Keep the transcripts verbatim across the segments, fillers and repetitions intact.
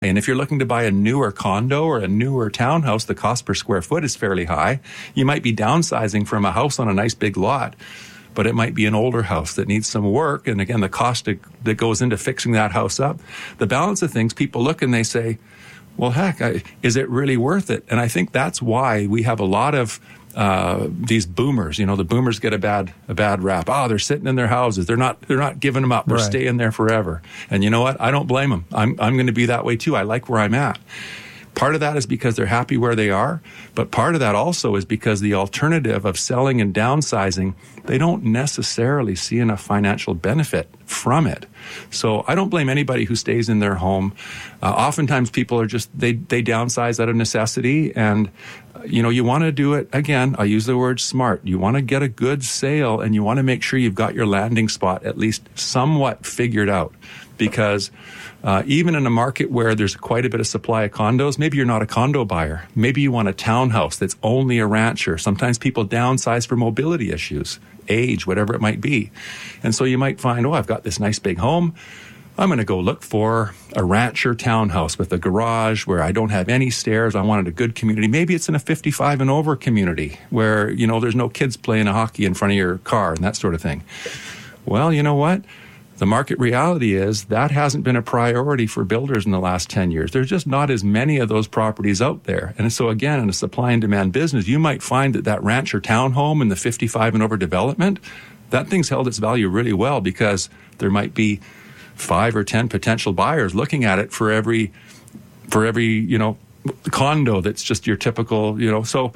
And if you're looking to buy a newer condo or a newer townhouse, the cost per square foot is fairly high. You might be downsizing from a house on a nice big lot, but it might be an older house that needs some work. And again, the cost that goes into fixing that house up, the balance of things, people look and they say, well, heck, I, is it really worth it? And I think that's why we have a lot of uh, these boomers. You know, the boomers get a bad a bad rap. Oh, they're sitting in their houses. They're not they're not giving them up. They're right. staying there forever. And you know what? I don't blame them. I'm I'm going to be that way too. I like where I'm at. Part of that is because they're happy where they are, but part of that also is because the alternative of selling and downsizing, they don't necessarily see enough financial benefit from it. So I don't blame anybody who stays in their home. Uh, oftentimes people are just, they, they downsize out of necessity, and uh, you know, you want to do it, again, I use the word smart. You want to get a good sale, and you want to make sure you've got your landing spot at least somewhat figured out. Because uh, even in a market where there's quite a bit of supply of condos, maybe you're not a condo buyer. Maybe you want a townhouse that's only a rancher. Sometimes people downsize for mobility issues, age, whatever it might be. And so you might find, oh, I've got this nice big home. I'm going to go look for a rancher townhouse with a garage where I don't have any stairs. I wanted a good community. Maybe it's in a fifty-five and over community where, you know, there's no kids playing a hockey in front of your car and that sort of thing. Well, you know what? The market reality is that hasn't been a priority for builders in the last ten years. There's just not as many of those properties out there. And so again, in a supply and demand business, you might find that that rancher townhome in the fifty-five and over development, that thing's held its value really well because there might be five or ten potential buyers looking at it for every, for every, you know, condo that's just your typical, you know, so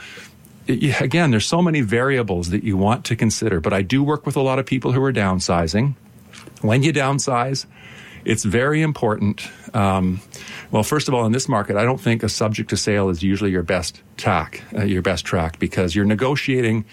again, there's so many variables that you want to consider. But I do work with a lot of people who are downsizing. When you downsize, it's very important. Um, well, first of all, in this market, I don't think a subject to sale is usually your best tack, uh, your best track, because you're negotiating,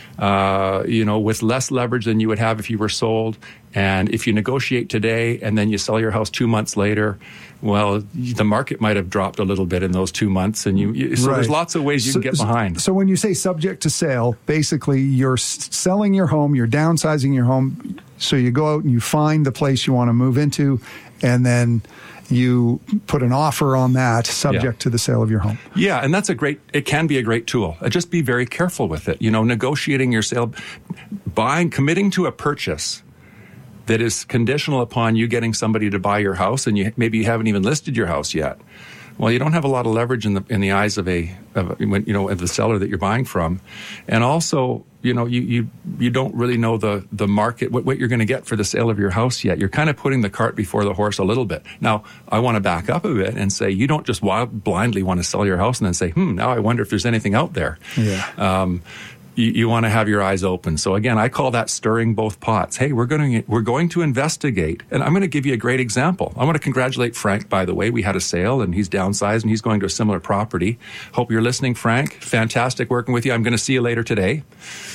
uh, you know, with less leverage than you would have if you were sold. And if you negotiate today and then you sell your house two months later, well, the market might have dropped a little bit in those two months. And you, you so right. there's lots of ways you so, can get behind. So when you say subject to sale, basically you're selling your home, you're downsizing your home. So you go out and you find the place you want to move into, and then you put an offer on that subject yeah. to the sale of your home. Yeah, and that's a great, it can be a great tool. Just be very careful with it. You know, negotiating your sale, buying, committing to a purchase that is conditional upon you getting somebody to buy your house, and you maybe you haven't even listed your house yet. Well, you don't have a lot of leverage in the in the eyes of a, of, you know, of the seller that you're buying from, and also, you know, you you, you don't really know the the market, what, what you're going to get for the sale of your house yet. You're kind of putting the cart before the horse a little bit. Now, I want to back up a bit and say you don't just wild, blindly want to sell your house and then say, hmm, now I wonder if there's anything out there. Yeah. Um, You, you want to have your eyes open. So again, I call that stirring both pots. Hey, we're going to, we're going to investigate. And I'm going to give you a great example. I want to congratulate Frank, by the way. We had a sale and he's downsized and he's going to a similar property. Hope you're listening, Frank. Fantastic working with you. I'm going to see you later today.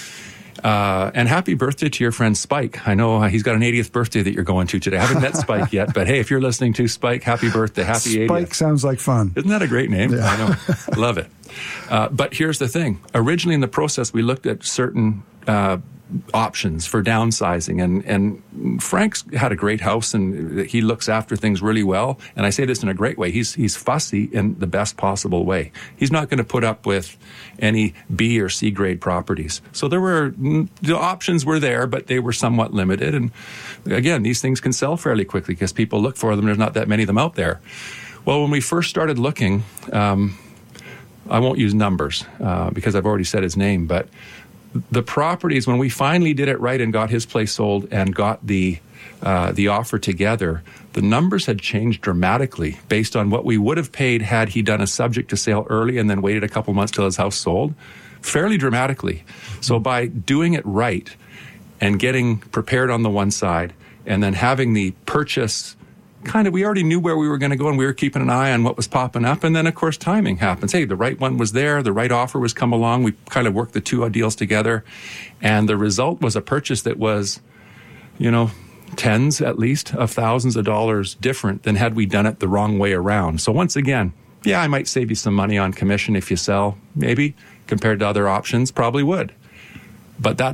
Uh, and happy birthday to your friend Spike. I know uh, he's got an eightieth birthday that you're going to today. I haven't met Spike yet, but hey, if you're listening to Spike, happy birthday, happy eightieth. Spike sounds like fun. Isn't that a great name? Yeah. I know. Love it. Uh, but here's the thing. Originally in the process, we looked at certain uh, options for downsizing. And, and Frank's had a great house and he looks after things really well. And I say this in a great way. He's, he's fussy in the best possible way. He's not going to put up with any B or C grade properties. So there were, the options were there, but they were somewhat limited. And again, these things can sell fairly quickly because people look for them. There's not that many of them out there. Well, when we first started looking, um, I won't use numbers uh, because I've already said his name, but the properties, when we finally did it right and got his place sold and got the uh, the offer together, the numbers had changed dramatically based on what we would have paid had he done a subject to sale early and then waited a couple months till his house sold, fairly dramatically. So by doing it right and getting prepared on the one side and then having the purchase kind of, we already knew where we were going to go and we were keeping an eye on what was popping up. And then, of course, timing happens. Hey, the right one was there. The right offer was come along. We kind of worked the two deals together. And the result was a purchase that was, you know, tens at least of thousands of dollars different than had we done it the wrong way around. So once again, yeah, I might save you some money on commission if you sell, maybe, compared to other options, probably would. But that's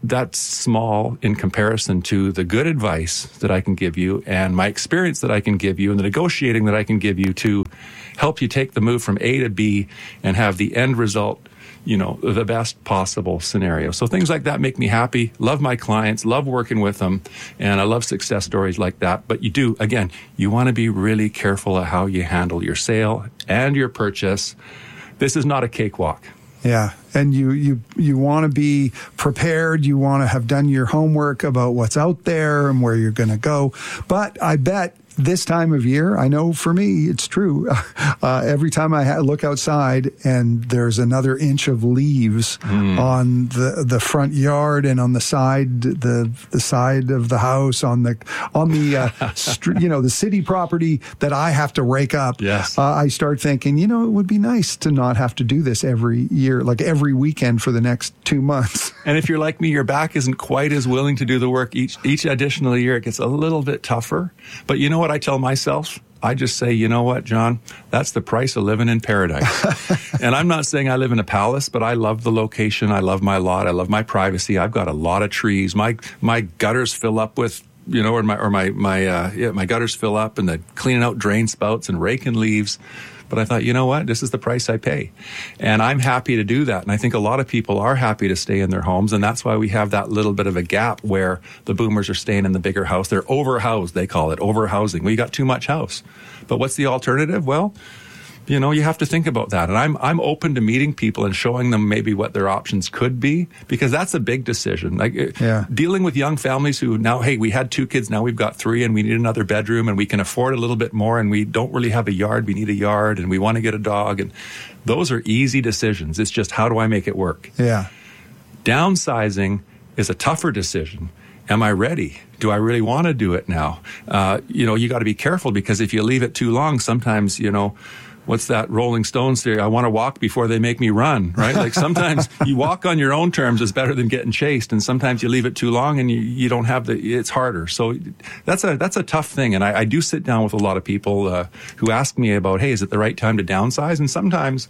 that's small in comparison to the good advice that I can give you and my experience that I can give you and the negotiating that I can give you to help you take the move from A to B and have the end result, you know, the best possible scenario. So things like that make me happy. Love my clients, love working with them, and I love success stories like that. But you do, again, you want to be really careful of how you handle your sale and your purchase. This is not a cakewalk. Yeah. And you, you, you want to be prepared. You want to have done your homework about what's out there and where you're going to go. But I bet this time of year, I know for me, it's true. Uh, every time I ha- look outside and there's another inch of leaves mm. on the the front yard and on the side, the the side of the house, on the on the uh, str- you know the city property that I have to rake up. Yes, uh, I start thinking, you know, it would be nice to not have to do this every year, like every weekend for the next two months. And if you're like me, your back isn't quite as willing to do the work each each additional year. It gets a little bit tougher. But you know what? What I tell myself, I just say, you know what, John, that's the price of living in paradise. And I'm not saying I live in a palace, but I love the location. I love my lot. I love my privacy. I've got a lot of trees. My my gutters fill up with, you know, or my or my my uh, yeah, my gutters fill up, and the cleaning out drain spouts and raking leaves. But I thought, you know what? This is the price I pay. And I'm happy to do that. And I think a lot of people are happy to stay in their homes. And that's why we have that little bit of a gap where the boomers are staying in the bigger house. They're overhoused, they call it, overhousing. We got too much house. But what's the alternative? Well, you know, you have to think about that. And I'm I'm open to meeting people and showing them maybe what their options could be, because that's a big decision. Like yeah. dealing with young families who now, hey, we had two kids, now we've got three, and we need another bedroom, and we can afford a little bit more, and we don't really have a yard, we need a yard, and we want to get a dog. And those are easy decisions. It's just, how do I make it work? Yeah. Downsizing is a tougher decision. Am I ready? Do I really want to do it now? Uh, you know, you got to be careful, because if you leave it too long, sometimes, you know, what's that Rolling Stones theory? I want to walk before they make me run, right? Like sometimes you walk on your own terms is better than getting chased. And sometimes you leave it too long and you, you don't have the, it's harder. So that's a, that's a tough thing. And I, I do sit down with a lot of people uh, who ask me about, hey, is it the right time to downsize? And sometimes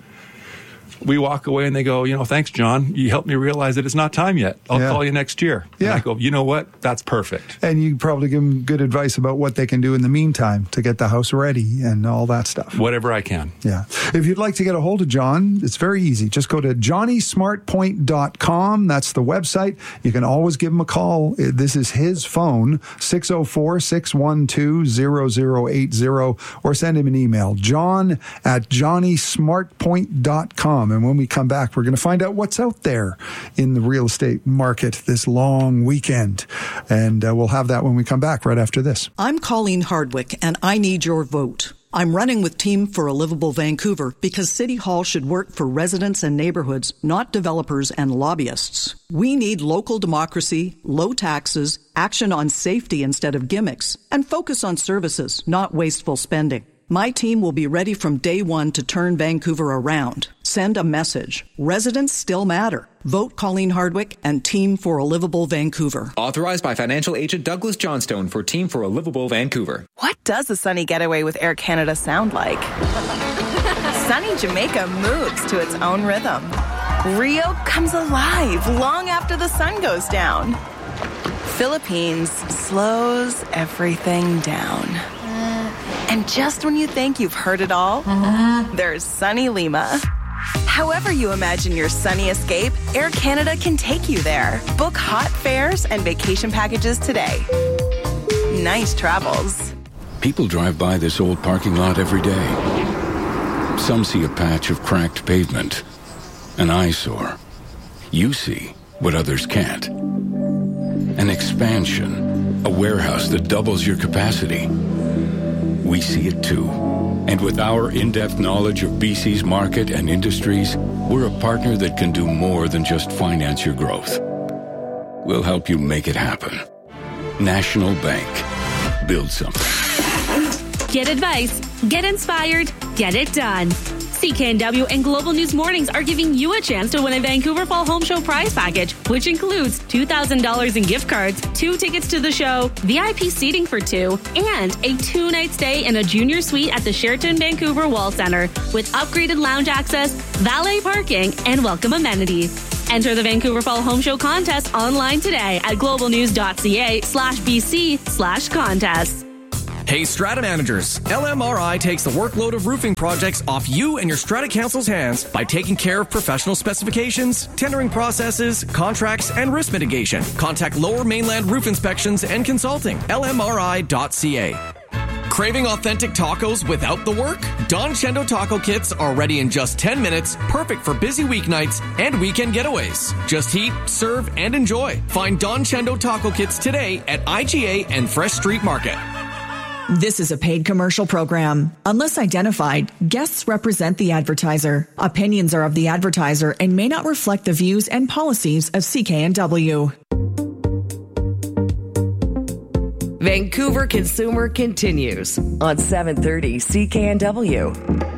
we walk away and they go, you know, thanks, John. You helped me realize that it's not time yet. I'll yeah. call you next year. Yeah. And I go, you know what? That's perfect. And you probably give them good advice about what they can do in the meantime to get the house ready and all that stuff. Whatever I can. Yeah. If you'd like to get a hold of John, it's very easy. Just go to johnny smart point dot com. That's the website. You can always give him a call. This is his phone, six oh four, six one two, zero zero eight zero, or send him an email, john at johnny smart point dot com. And when we come back, we're going to find out what's out there in the real estate market this long weekend. And uh, we'll have that when we come back right after this. I'm Colleen Hardwick, and I need your vote. I'm running with Team for a Livable Vancouver because City Hall should work for residents and neighborhoods, not developers and lobbyists. We need local democracy, low taxes, action on safety instead of gimmicks, and focus on services, not wasteful spending. My team will be ready from day one to turn Vancouver around. Send a message. Residents still matter. Vote Colleen Hardwick and Team for a Livable Vancouver. Authorized by financial agent Douglas Johnstone for Team for a Livable Vancouver. What does a sunny getaway with Air Canada sound like? Sunny Jamaica moves to its own rhythm. Rio comes alive long after the sun goes down. Philippines slows everything down. And just when you think you've heard it all, mm-hmm. there's sunny Lima. However you imagine your sunny escape, Air Canada can take you there. Book hot fares and vacation packages today. Nice travels. People drive by this old parking lot every day. Some see a patch of cracked pavement, an eyesore. You see what others can't. An expansion, a warehouse that doubles your capacity. We see it too. And with our in-depth knowledge of B C's market and industries, we're a partner that can do more than just finance your growth. We'll help you make it happen. National Bank. Build something. Get advice. Get inspired. Get it done. C K N W and Global News Mornings are giving you a chance to win a Vancouver Fall Home Show prize package, which includes two thousand dollars in gift cards, two tickets to the show, V I P seating for two, and a two-night stay in a junior suite at the Sheraton Vancouver Wall Center with upgraded lounge access, valet parking, and welcome amenities. Enter the Vancouver Fall Home Show contest online today at globalnews.ca slash BC slash contest. Hey, Strata managers, L M R I takes the workload of roofing projects off you and your Strata Council's hands by taking care of professional specifications, tendering processes, contracts, and risk mitigation. Contact Lower Mainland Roof Inspections and Consulting, L M R I dot C A. Craving authentic tacos without the work? Don Chendo taco kits are ready in just ten minutes, perfect for busy weeknights and weekend getaways. Just heat, serve, and enjoy. Find Don Chendo taco kits today at I G A and Fresh Street Market. This is a paid commercial program. Unless identified, guests represent the advertiser. Opinions are of the advertiser and may not reflect the views and policies of C K N W. Vancouver Consumer continues on seven thirty C K N W.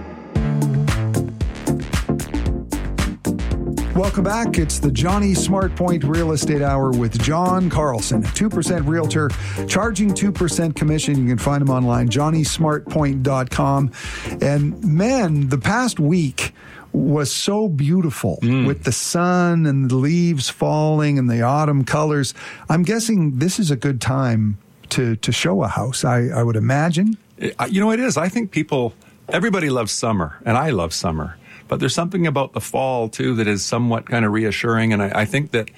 Welcome back. It's the Johnny SmartPoint Real Estate Hour with John Carlson, two percent realtor, charging two percent commission. You can find him online, johnny smart point dot com. And man, the past week was so beautiful mm. with the sun and the leaves falling and the autumn colors. I'm guessing this is a good time to, to show a house, I, I would imagine. You know, it is. I think people, everybody loves summer, and I love summer. But there's something about the fall, too, that is somewhat kind of reassuring. And I, I think that,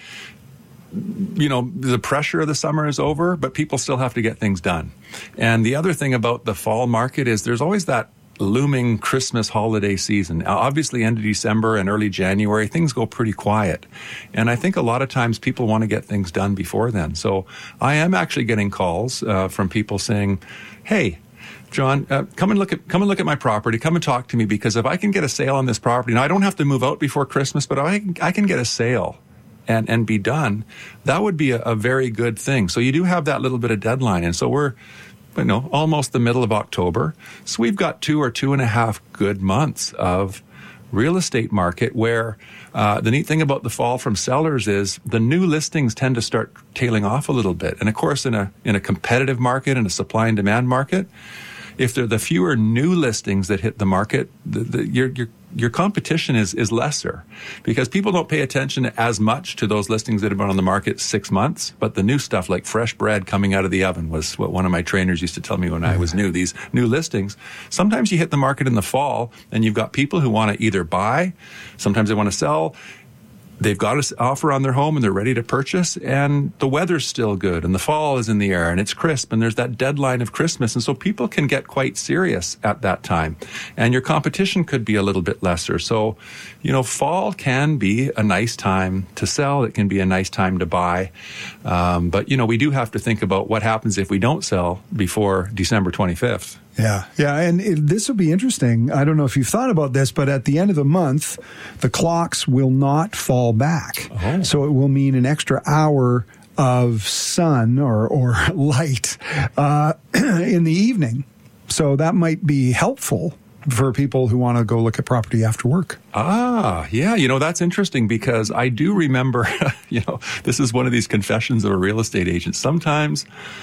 you know, the pressure of the summer is over, but people still have to get things done. And the other thing about the fall market is there's always that looming Christmas holiday season. Obviously, end of December and early January, things go pretty quiet. And I think a lot of times people want to get things done before then. So I am actually getting calls uh, from people saying, hey, John, uh, come and look at come and look at my property. Come and talk to me, because if I can get a sale on this property, now I don't have to move out before Christmas, but I I can get a sale and and be done. That would be a, a very good thing. So you do have that little bit of deadline, and so we're, you know, almost the middle of October. So we've got two or two and a half good months of real estate market where uh, the neat thing about the fall from sellers is the new listings tend to start tailing off a little bit. And of course, in a in a competitive market, in a supply and demand market, if there are the fewer new listings that hit the market, the, the, your your your competition is is lesser, because people don't pay attention as much to those listings that have been on the market six months. But the new stuff, like fresh bread coming out of the oven, was what one of my trainers used to tell me when I was new. These new listings, sometimes you hit the market in the fall, and you've got people who want to either buy, sometimes they want to sell. They've got an offer on their home and they're ready to purchase, and the weather's still good and the fall is in the air and it's crisp and there's that deadline of Christmas. And so people can get quite serious at that time, and your competition could be a little bit lesser. So, you know, fall can be a nice time to sell. It can be a nice time to buy. Um, but, you know, we do have to think about what happens if we don't sell before December twenty-fifth. Yeah, yeah, and it, this will be interesting. I don't know if you've thought about this, but at the end of the month, the clocks will not fall back. Oh. So it will mean an extra hour of sun or, or light uh, in the evening. So that might be helpful for people who want to go look at property after work. Ah, yeah. You know, that's interesting, because I do remember, you know, this is one of these confessions of a real estate agent. Sometimes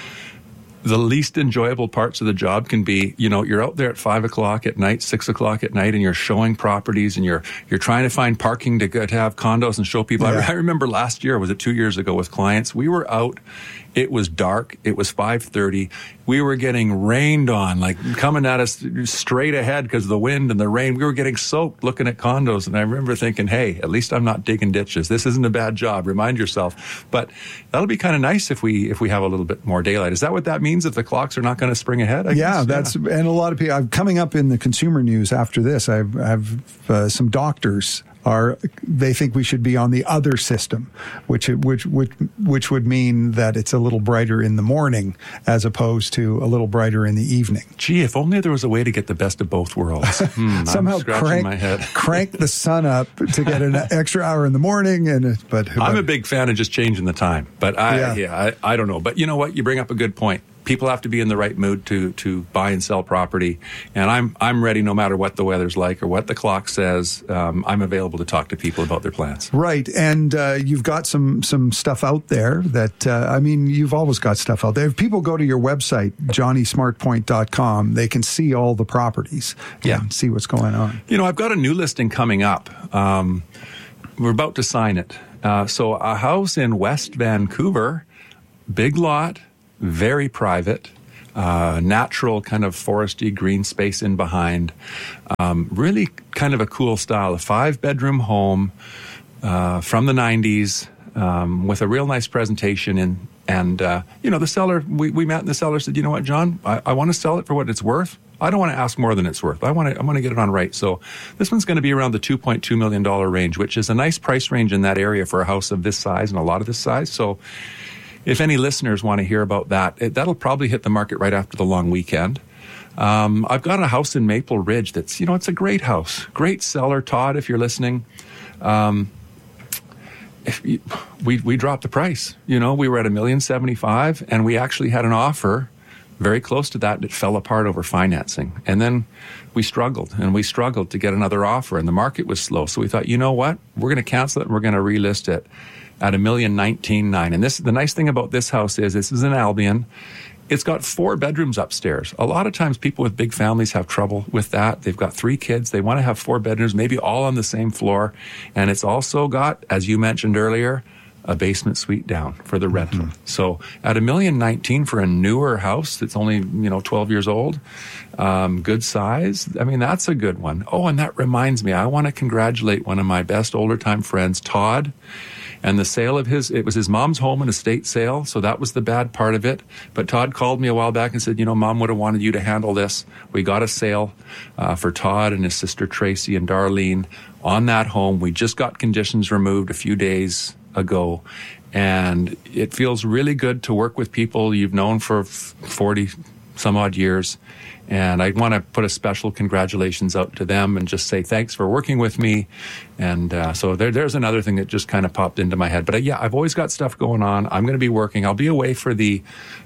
the least enjoyable parts of the job can be, you know, you're out there at five o'clock at night, six o'clock at night, and you're showing properties, and you're you're trying to find parking to, go, to have condos and show people. Yeah. I, I remember last year, was it two years ago, with clients, we were out. It was dark. It was five thirty. We were getting rained on, like coming at us straight ahead because of the wind and the rain. We were getting soaked looking at condos. And I remember thinking, hey, at least I'm not digging ditches. This isn't a bad job. Remind yourself. But that'll be kind of nice if we if we have a little bit more daylight. Is that what that means, if the clocks are not going to spring ahead? I yeah, guess? that's yeah. And a lot of people, I'm coming up in the consumer news after this. I have uh, some doctors are they think we should be on the other system, which which which which would mean that it's a little brighter in the morning as opposed to a little brighter in the evening. Gee, if only there was a way to get the best of both worlds. Hmm, Somehow crank, my head. crank the sun up to get an extra hour in the morning. And but, but I'm a big fan of just changing the time. But I yeah, yeah I, I don't know. But you know what? You bring up a good point. People have to be in the right mood to to buy and sell property, and I'm I'm ready no matter what the weather's like or what the clock says. Um, I'm available to talk to people about their plans. Right, and uh, you've got some some stuff out there that uh, I mean, you've always got stuff out there. If people go to your website, johnny smart point dot com, they can see all the properties. Yeah, and see what's going on. You know, I've got a new listing coming up. Um, we're about to sign it. Uh, so a house in West Vancouver, big lot, very private, uh, natural kind of foresty green space in behind. Um, really kind of a cool style, a five-bedroom home uh, from the nineties um, with a real nice presentation. In, and, uh, you know, the seller, we, we met and the seller said, you know what, John, I, I want to sell it for what it's worth. I don't want to ask more than it's worth. I want to I want to get it on right. So this one's going to be around the two point two million dollars range, which is a nice price range in that area for a house of this size and a lot of this size. So if any listeners want to hear about that, it, that'll probably hit the market right after the long weekend. Um, I've got a house in Maple Ridge that's, you know, it's a great house. Great seller, Todd, if you're listening. Um, if you, we, we dropped the price. You know, we were at a million seventy-five and we actually had an offer very close to that, and it fell apart over financing. And then we struggled, and we struggled to get another offer, and the market was slow. So we thought, you know what? We're going to cancel it, and we're going to relist it at a million nineteen nine. And this, the nice thing about this house is this is in Albion. It's got four bedrooms upstairs. A lot of times people with big families have trouble with that. They've got three kids. They want to have four bedrooms, maybe all on the same floor. And it's also got, as you mentioned earlier, a basement suite down for the rental. Mm-hmm. So at a million nineteen for a newer house that's only, you know, twelve years old, um, good size. I mean, that's a good one. Oh, and that reminds me, I want to congratulate one of my best older time friends, Todd, and the sale of his, it was his mom's home and estate sale. So that was the bad part of it. But Todd called me a while back and said, you know, Mom would have wanted you to handle this. We got a sale uh, for Todd and his sister Tracy and Darlene on that home. We just got conditions removed a few days ago, and it feels really good to work with people you've known for forty some odd years. And I want to put a special congratulations out to them and just say thanks for working with me. And uh, so there, there's another thing that just kind of popped into my head. But uh, yeah, I've always got stuff going on. I'm going to be working. I'll be away for the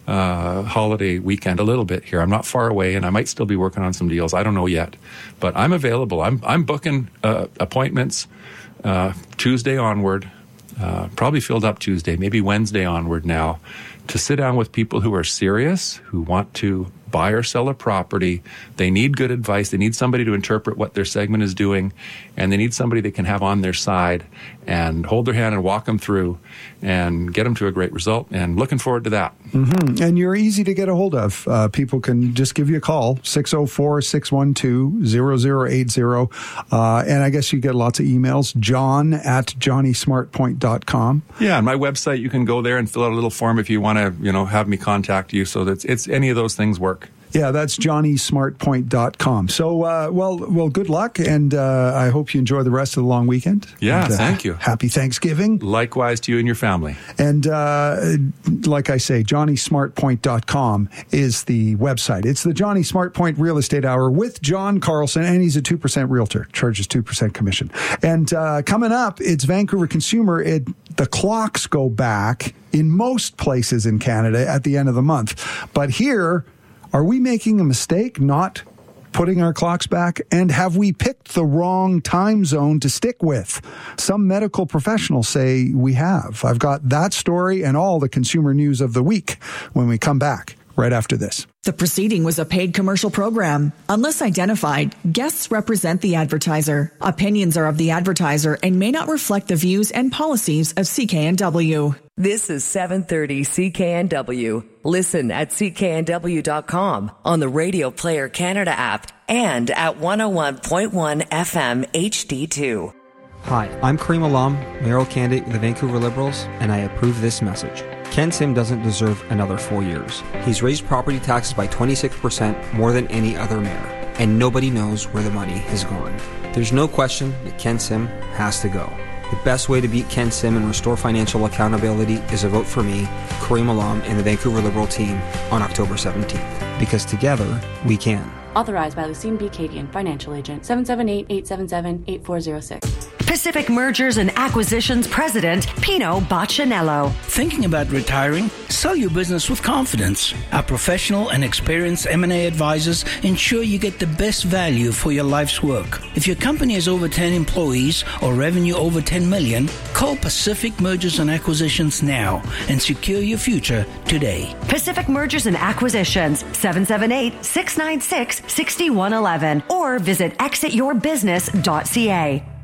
uh, holiday weekend a little bit here. I'm not far away, and I might still be working on some deals. I don't know yet, but I'm available. I'm I'm booking uh, appointments uh, Tuesday onward. Uh, probably filled up Tuesday, maybe Wednesday onward now, to sit down with people who are serious, who want to buy or sell a property. They need good advice. They need somebody to interpret what their segment is doing, and they need somebody they can have on their side and hold their hand and walk them through and get them to a great result. And looking forward to that. Mm-hmm. And you're easy to get a hold of. Uh, people can just give you a call, six oh four, six one two, zero zero eight zero. Uh, and I guess you get lots of emails, john at johnny smart point dot com. Yeah, on my website, you can go there and fill out a little form if you want to, you know, have me contact you. So that's it's any of those things work. Yeah, that's johnny smart point dot com. So, uh, well, well, good luck, and uh, I hope you enjoy the rest of the long weekend. Yeah, and, uh, thank you. Happy Thanksgiving. Likewise to you and your family. And uh, like I say, johnny smart point dot com is the website. It's the Johnny Smart Point Real Estate Hour with John Carlson, and he's a two percent realtor, charges two percent commission. And uh, coming up, it's Vancouver Consumer. It, the clocks go back in most places in Canada at the end of the month. But here, are we making a mistake not putting our clocks back? And have we picked the wrong time zone to stick with? Some medical professionals say we have. I've got that story and all the consumer news of the week when we come back right after this. The proceeding was a paid commercial program. Unless identified, guests represent the advertiser. Opinions are of the advertiser and may not reflect the views and policies of C K N W. This is seven thirty C K N W. Listen at C K N W dot com, on the Radio Player Canada app, and at one oh one point one F M H D two. Hi, I'm Kareem Alam, mayoral candidate of the Vancouver Liberals, and I approve this message. Ken Sim doesn't deserve another four years. He's raised property taxes by twenty-six percent more than any other mayor, and nobody knows where the money has gone. There's no question that Ken Sim has to go. The best way to beat Ken Sim and restore financial accountability is a vote for me, Kareem Alam, and the Vancouver Liberal team on October seventeenth. Because together, we can. Authorized by Lucine B. Cadian, Financial Agent, seven seven eight, eight seven seven, eight four zero six. Pacific Mergers and Acquisitions President, Pino Baccinello. Thinking about retiring? Sell your business with confidence. Our professional and experienced M and A advisors ensure you get the best value for your life's work. If your company has over ten employees or revenue over ten million, call Pacific Mergers and Acquisitions now and secure your future today. Pacific Mergers and Acquisitions, seven seven eight, six nine six, six one one one, or visit exit your business dot c a.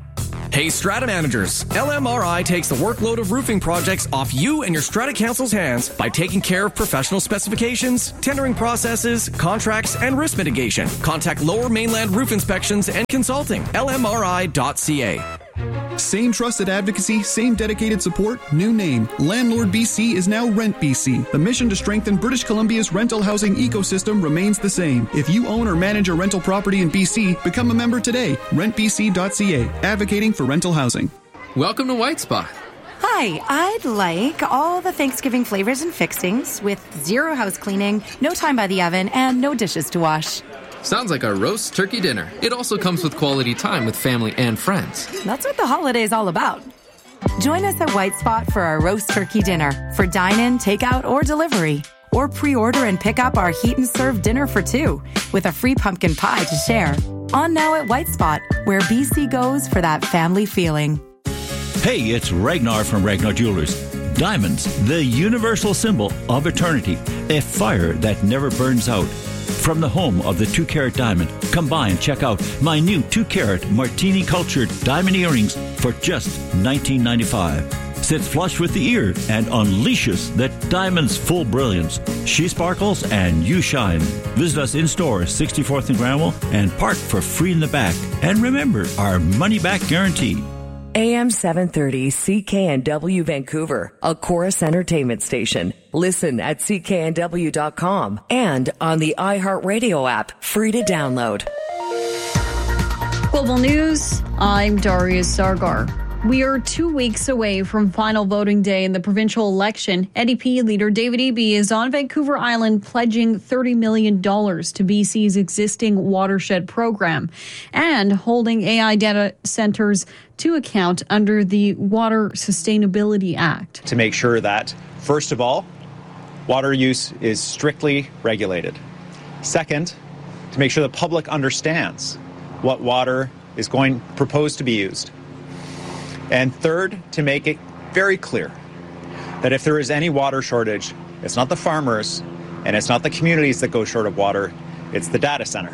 Hey, Strata managers, L M R I takes the workload of roofing projects off you and your Strata Council's hands by taking care of professional specifications, tendering processes, contracts, and risk mitigation. Contact Lower Mainland Roof Inspections and Consulting, L M R I dot C A. Same trusted advocacy, same dedicated support, new name. Landlord B C is now Rent B C. The mission to strengthen British Columbia's rental housing ecosystem remains the same. If you own or manage a rental property in B C, become a member today. rent b c dot c a, advocating for rental housing. Welcome to White Spot. Hi, I'd like all the Thanksgiving flavors and fixings with zero house cleaning, no time by the oven, and no dishes to wash. Sounds like a roast turkey dinner. It also comes with quality time with family and friends. That's what the holiday's all about. Join us at White Spot for our roast turkey dinner for dine-in, takeout, or delivery. Or pre-order and pick up our heat and serve dinner for two with a free pumpkin pie to share. On now at White Spot, where B C goes for that family feeling. Hey, it's Ragnar from Ragnar Jewelers. Diamonds, the universal symbol of eternity. A fire that never burns out. From the home of the two-carat diamond, come by and check out my new two-carat martini cultured diamond earrings for just nineteen ninety-five. Sits flush with the ear and unleashes that diamond's full brilliance. She sparkles and you shine. Visit us in-store, sixty-fourth and Granville, and park for free in the back. And remember, our money-back guarantee. A M seven thirty C K N W Vancouver, a Chorus Entertainment station. Listen at c k n w dot com and on the iHeartRadio app, free to download. Global News, I'm Darius Sargar. We are two weeks away from final voting day in the provincial election. N D P leader David Eby is on Vancouver Island pledging thirty million dollars to B C's existing watershed program and holding A I data centers to account under the Water Sustainability Act. To make sure that, first of all, water use is strictly regulated. Second, to make sure the public understands what water is going proposed to be used. And third, to make it very clear that if there is any water shortage, it's not the farmers and it's not the communities that go short of water, it's the data center.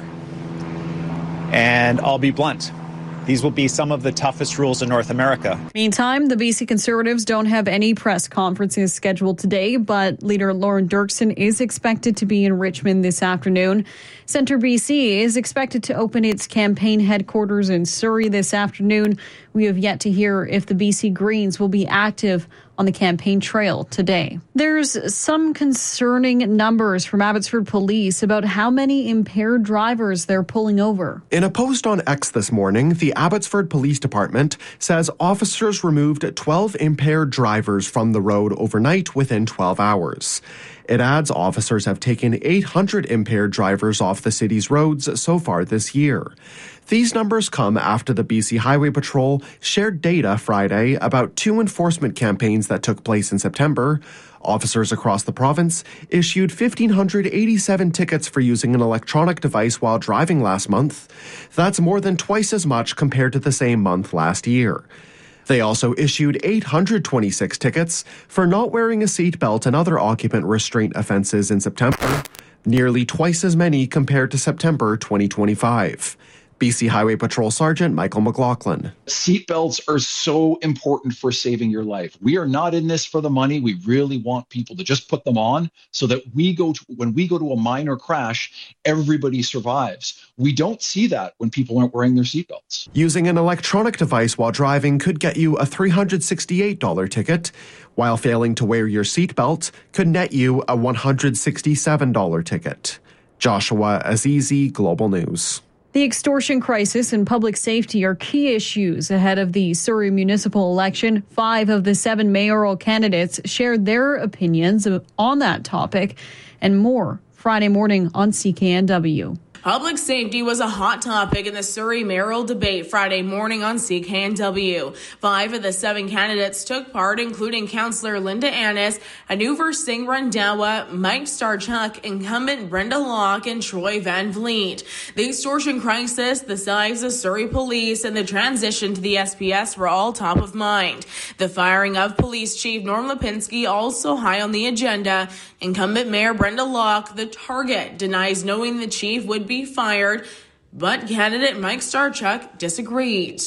And I'll be blunt. These will be some of the toughest rules in North America. Meantime, the B C Conservatives don't have any press conferences scheduled today, but leader Lauren Dirksen is expected to be in Richmond this afternoon. Centre B C is expected to open its campaign headquarters in Surrey this afternoon. We have yet to hear if the B C Greens will be active on the campaign trail today. There's some concerning numbers from Abbotsford Police about how many impaired drivers they're pulling over. In a post on X this morning, the Abbotsford Police Department says officers removed twelve impaired drivers from the road overnight within twelve hours. It adds officers have taken eight hundred impaired drivers off the city's roads so far this year. These numbers come after the B C Highway Patrol shared data Friday about two enforcement campaigns that took place in September. Officers across the province issued one thousand five hundred eighty-seven tickets for using an electronic device while driving last month. That's more than twice as much compared to the same month last year. They also issued eight hundred twenty-six tickets for not wearing a seatbelt and other occupant restraint offences in September, nearly twice as many compared to September twenty twenty-five. B C Highway Patrol Sergeant Michael McLaughlin. Seatbelts are so important for saving your life. We are not in this for the money. We really want people to just put them on so that we go to, when we go to a minor crash, everybody survives. We don't see that when people aren't wearing their seatbelts. Using an electronic device while driving could get you a three hundred sixty-eight dollars ticket, while failing to wear your seatbelt could net you a one hundred sixty-seven dollars ticket. Joshua Azizi, Global News. The extortion crisis and public safety are key issues ahead of the Surrey municipal election. Five of the seven mayoral candidates shared their opinions on that topic and more Friday morning on C K N W. Public safety was a hot topic in the Surrey mayoral debate Friday morning on C K N W. Five of the seven candidates took part, including Councillor Linda Annis, Anuvar Singh Randhawa, Mike Starchuk, incumbent Brenda Locke, and Troy Van Vliet. The extortion crisis, the size of Surrey Police, and the transition to the S P S were all top of mind. The firing of Police Chief Norm Lipinski also high on the agenda. Incumbent Mayor Brenda Locke, the target, denies knowing the chief would be fired, but candidate Mike Starchuk disagreed.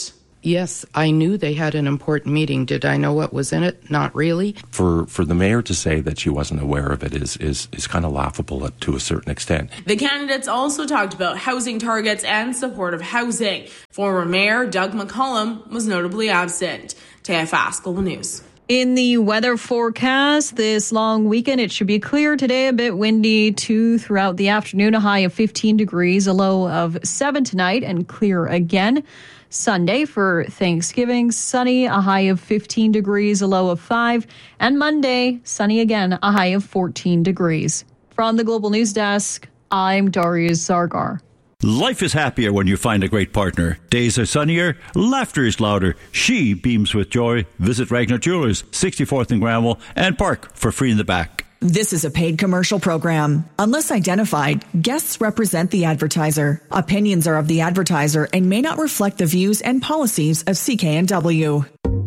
Yes, I knew they had an important meeting. Did I know what was in it? Not really. For for the mayor to say that she wasn't aware of it is is, is kind of laughable to a certain extent. The candidates also talked about housing targets and supportive housing. Former Mayor Doug McCollum was notably absent. T F S Global News. In the weather forecast this long weekend, it should be clear today, a bit windy too throughout the afternoon, a high of fifteen degrees, a low of seven tonight, and clear again. Sunday for Thanksgiving, sunny, a high of fifteen degrees, a low of five. And Monday, sunny again, a high of fourteen degrees. From the Global News Desk, I'm Darius Zargar. Life is happier when you find a great partner. Days are sunnier, laughter is louder. She beams with joy. Visit Ragnar Jewelers, sixty-fourth and Granville, and park for free in the back. This is a paid commercial program. Unless identified, guests represent the advertiser. Opinions are of the advertiser and may not reflect the views and policies of C K N W.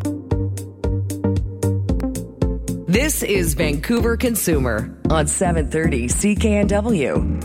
This is Vancouver Consumer on seven thirty C K N W.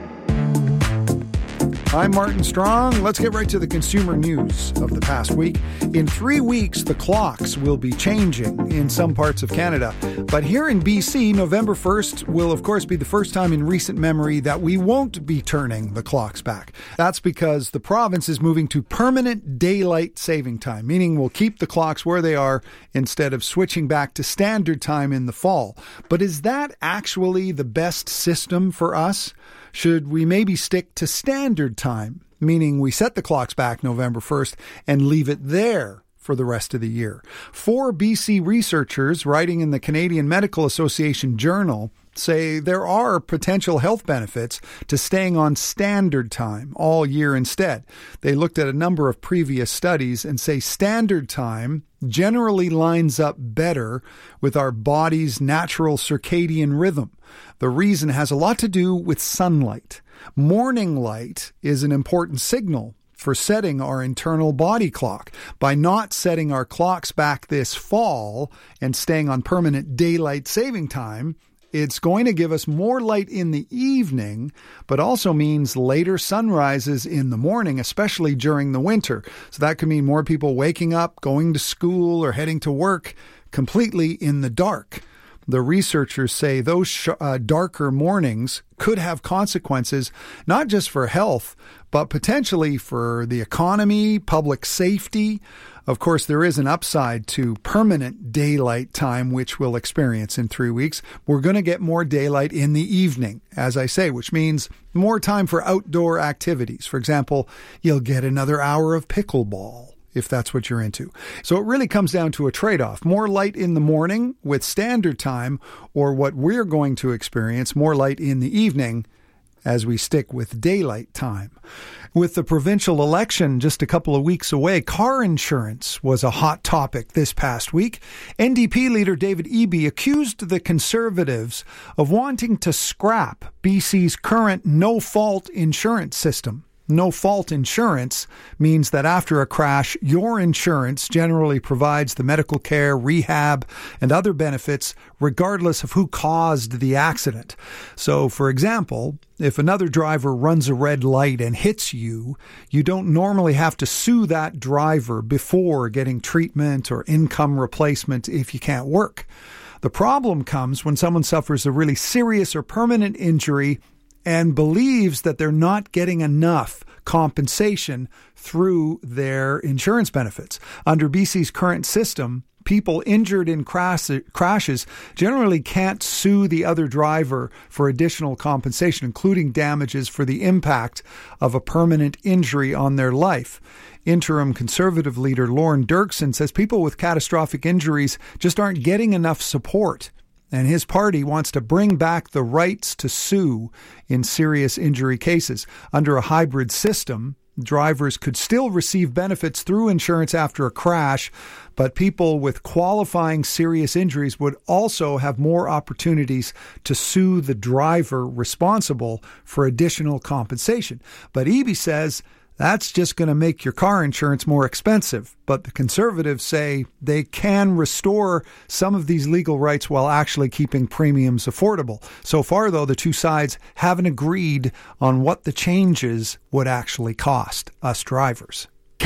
I'm Martin Strong. Let's get right to the consumer news of the past week. In three weeks, the clocks will be changing in some parts of Canada. But here in B C, November first will, of course, be the first time in recent memory that we won't be turning the clocks back. That's because the province is moving to permanent daylight saving time, meaning we'll keep the clocks where they are instead of switching back to standard time in the fall. But is that actually the best system for us? Should we maybe stick to standard time, meaning we set the clocks back November first and leave it there for the rest of the year? Four B C researchers writing in the Canadian Medical Association Journal say there are potential health benefits to staying on standard time all year instead. They looked at a number of previous studies and say standard time generally lines up better with our body's natural circadian rhythm. The reason has a lot to do with sunlight. Morning light is an important signal for setting our internal body clock. By not setting our clocks back this fall and staying on permanent daylight saving time, it's going to give us more light in the evening, but also means later sunrises in the morning, especially during the winter. So that could mean more people waking up, going to school, or heading to work completely in the dark. The researchers say those sh- uh, darker mornings could have consequences, not just for health, but potentially for the economy, public safety. Of course, there is an upside to permanent daylight time, which we'll experience in three weeks. We're going to get more daylight in the evening, as I say, which means more time for outdoor activities. For example, you'll get another hour of pickleball, if that's what you're into. So it really comes down to a trade-off. More light in the morning with standard time, or what we're going to experience, more light in the evening as we stick with daylight time. With the provincial election just a couple of weeks away, car insurance was a hot topic this past week. N D P leader David Eby accused the Conservatives of wanting to scrap B C's current no-fault insurance system. No-fault insurance means that after a crash, your insurance generally provides the medical care, rehab, and other benefits regardless of who caused the accident. So, for example, if another driver runs a red light and hits you, you don't normally have to sue that driver before getting treatment or income replacement if you can't work. The problem comes when someone suffers a really serious or permanent injury and believes that they're not getting enough compensation through their insurance benefits. Under B C's current system, people injured in crash, crashes generally can't sue the other driver for additional compensation, including damages for the impact of a permanent injury on their life. Interim Conservative leader Lorne Dirksen says people with catastrophic injuries just aren't getting enough support. And his party wants to bring back the rights to sue in serious injury cases. Under a hybrid system, drivers could still receive benefits through insurance after a crash, but people with qualifying serious injuries would also have more opportunities to sue the driver responsible for additional compensation. But Eby says that's just going to make your car insurance more expensive. But the Conservatives say they can restore some of these legal rights while actually keeping premiums affordable. So far, though, the two sides haven't agreed on what the changes would actually cost us drivers.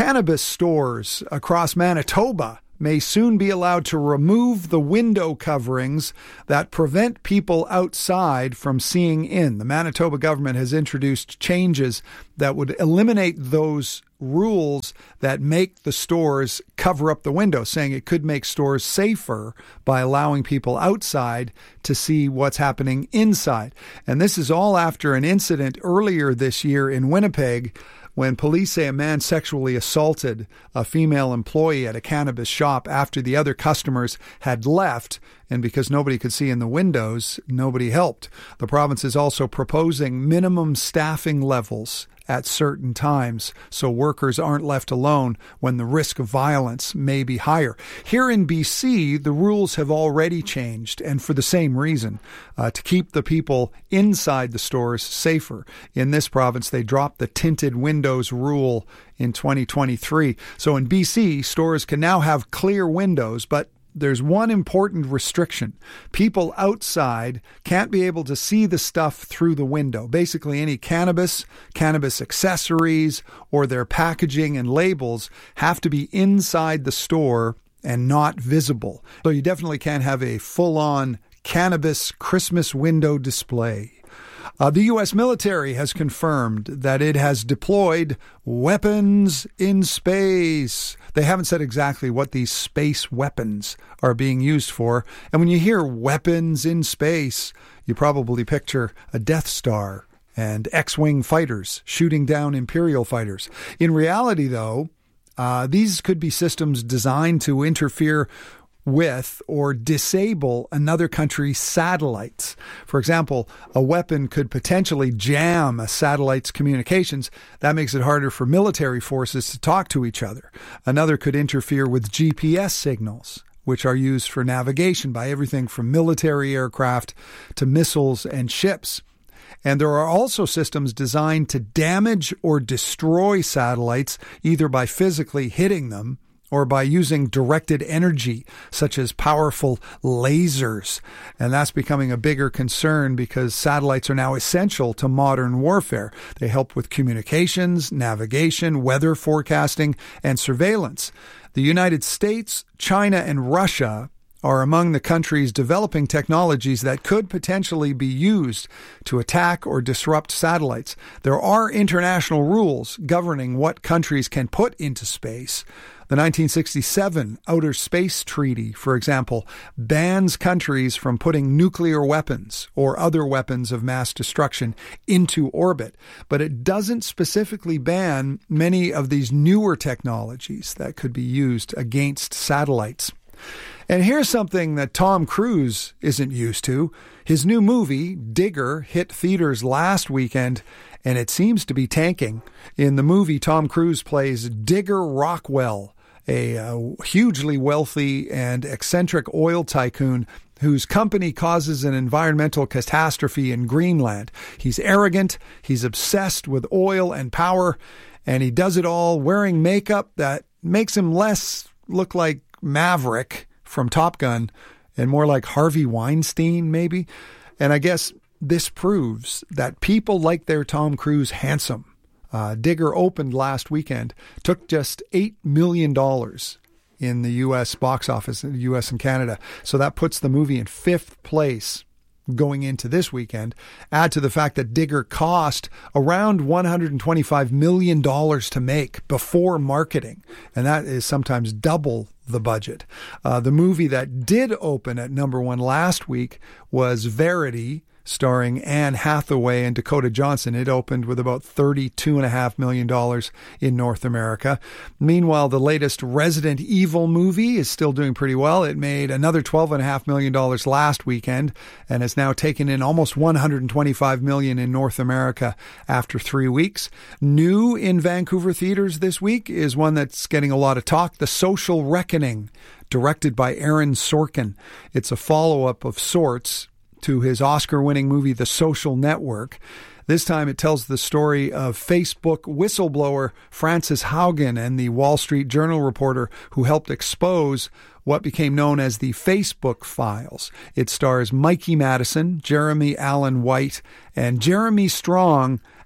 cannabis stores across Manitoba may soon be allowed to remove the window coverings that prevent people outside from seeing in. The Manitoba government has introduced changes that would eliminate those rules that make the stores cover up the windows, saying it could make stores safer by allowing people outside to see what's happening inside. And this is all after an incident earlier this year in Winnipeg when police say a man sexually assaulted a female employee at a cannabis shop after the other customers had left, and because nobody could see in the windows, nobody helped. The province is also proposing minimum staffing levels at certain times so workers aren't left alone when the risk of violence may be higher. Here in B C, the rules have already changed, and for the same reason, uh, to keep the people inside the stores safer. In this province, they dropped the tinted windows rule in twenty twenty-three. So in B C, stores can now have clear windows, but there's one important restriction. People outside can't be able to see the stuff through the window. Basically, any cannabis, cannabis accessories, or their packaging and labels have to be inside the store and not visible. So you definitely can't have a full-on cannabis Christmas window display. Uh, the U S military has confirmed that it has deployed weapons in space. They haven't said exactly what these space weapons are being used for. And when you hear weapons in space, you probably picture a Death Star and X-wing fighters shooting down Imperial fighters. In reality, though, uh, these could be systems designed to interfere with or disable another country's satellites. For example, a weapon could potentially jam a satellite's communications. That makes it harder for military forces to talk to each other. Another could interfere with G P S signals, which are used for navigation by everything from military aircraft to missiles and ships. And there are also systems designed to damage or destroy satellites, either by physically hitting them or by using directed energy, such as powerful lasers. And that's becoming a bigger concern because satellites are now essential to modern warfare. They help with communications, navigation, weather forecasting, and surveillance. The United States, China, and Russia are among the countries developing technologies that could potentially be used to attack or disrupt satellites. There are international rules governing what countries can put into space. The nineteen sixty-seven Outer Space Treaty, for example, bans countries from putting nuclear weapons or other weapons of mass destruction into orbit. But it doesn't specifically ban many of these newer technologies that could be used against satellites. And here's something that Tom Cruise isn't used to. His new movie, Digger, hit theaters last weekend, and it seems to be tanking. In the movie, Tom Cruise plays Digger Rockwell, a uh, hugely wealthy and eccentric oil tycoon whose company causes an environmental catastrophe in Greenland. He's arrogant, he's obsessed with oil and power, and he does it all wearing makeup that makes him less look like Maverick from Top Gun and more like Harvey Weinstein, maybe. And I guess this proves that people like their Tom Cruise handsome. Uh, Digger opened last weekend, took just eight million dollars in the U S box office, in the U S and Canada. So that puts the movie in fifth place going into this weekend. Add to the fact that Digger cost around one hundred twenty-five million dollars to make before marketing, and that is sometimes double the budget. Uh, the movie that did open at number one last week was Verity, starring Anne Hathaway and Dakota Johnson. It opened with about thirty-two point five million dollars in North America. Meanwhile, the latest Resident Evil movie is still doing pretty well. It made another twelve point five million dollars last weekend and has now taken in almost one hundred twenty-five million dollars in North America after three weeks. New in Vancouver theaters this week is one that's getting a lot of talk, The Social Reckoning, directed by Aaron Sorkin. It's a follow-up of sorts to his Oscar-winning movie, The Social Network. This time it tells the story of Facebook whistleblower Frances Haugen and the Wall Street Journal reporter who helped expose what became known as the Facebook Files. It stars Mikey Madison, Jeremy Allen White, and Jeremy Strong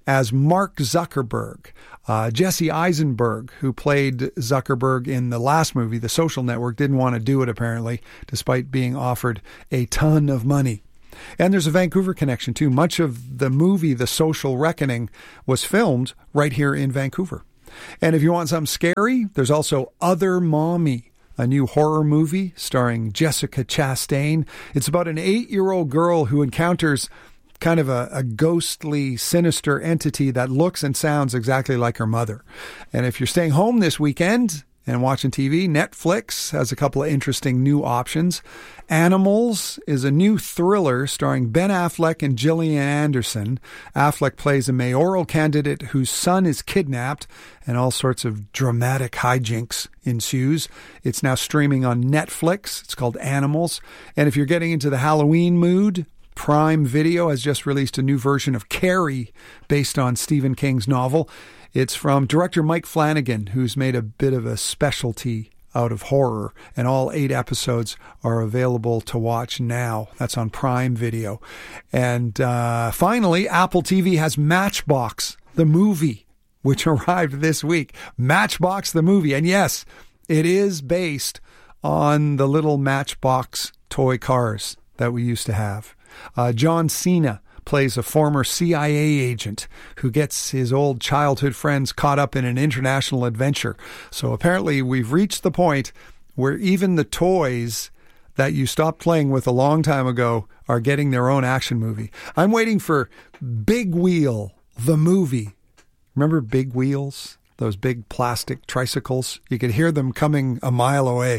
as Mark Zuckerberg. Uh, Jesse Eisenberg, who played Zuckerberg in the last movie, The Social Network, didn't want to do it apparently, despite being offered a ton of money. And there's a Vancouver connection too. Much of the movie, The Social Reckoning, was filmed right here in Vancouver. And if you want something scary, there's also Other Mommy, a new horror movie starring Jessica Chastain. It's about an eight-year-old girl who encounters kind of a, a ghostly, sinister entity that looks and sounds exactly like her mother. And if you're staying home this weekend and watching T V, Netflix has a couple of interesting new options. Animals is a new thriller starring Ben Affleck and Gillian Anderson. Affleck plays a mayoral candidate whose son is kidnapped, and all sorts of dramatic hijinks ensues. It's now streaming on Netflix. It's called Animals. And if you're getting into the Halloween mood, Prime Video has just released a new version of Carrie based on Stephen King's novel. It's from director Mike Flanagan, who's made a bit of a specialty out of horror, and all eight episodes are available to watch now. That's on Prime Video. And uh, finally, Apple T V has Matchbox, the movie, which arrived this week. Matchbox, the movie. And yes, it is based on the little Matchbox toy cars that we used to have. Uh, John Cena plays a former C I A agent who gets his old childhood friends caught up in an international adventure. So apparently we've reached the point where even the toys that you stopped playing with a long time ago are getting their own action movie. I'm waiting for Big Wheel, the movie. Remember Big Wheels? Those big plastic tricycles? You could hear them coming a mile away.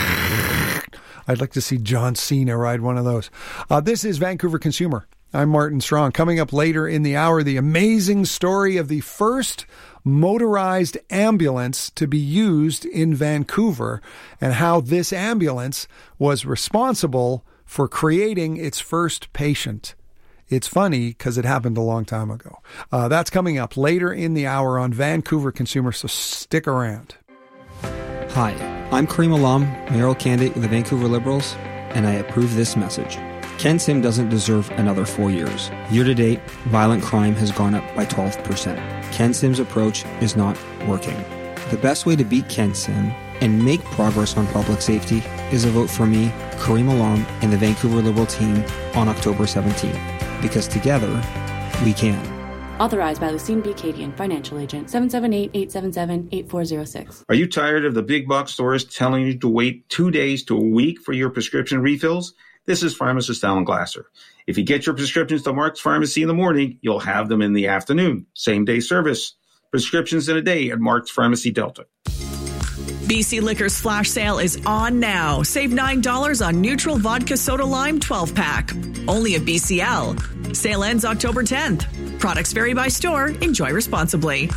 I'd like to see John Cena ride one of those. Uh, this is Vancouver Consumer. I'm Martin Strong. Coming up later in the hour, the amazing story of the first motorized ambulance to be used in Vancouver and how this ambulance was responsible for creating its first patient. It's funny because it happened a long time ago. Uh, that's coming up later in the hour on Vancouver Consumer, so stick around. Hi, I'm Kareem Alam, mayoral candidate with the Vancouver Liberals, and I approve this message. Ken Sim doesn't deserve another four years. Year to date, violent crime has gone up by twelve percent. Ken Sim's approach is not working. The best way to beat Ken Sim and make progress on public safety is a vote for me, Kareem Alam, and the Vancouver Liberal team on October seventeenth. Because together, we can. Authorized by Lucine B. Cadian, Financial Agent, seven seven eight, eight seven seven, eight four zero six. Are you tired of the big box stores telling you to wait two days to a week for your prescription refills? This is pharmacist Alan Glasser. If you get your prescriptions to Mark's Pharmacy in the morning, you'll have them in the afternoon. Same day service. Prescriptions in a day at Mark's Pharmacy Delta. B C Liquor's flash sale is on now. Save nine dollars on neutral vodka soda lime twelve pack. Only at B C L. Sale ends October tenth. Products vary by store. Enjoy responsibly.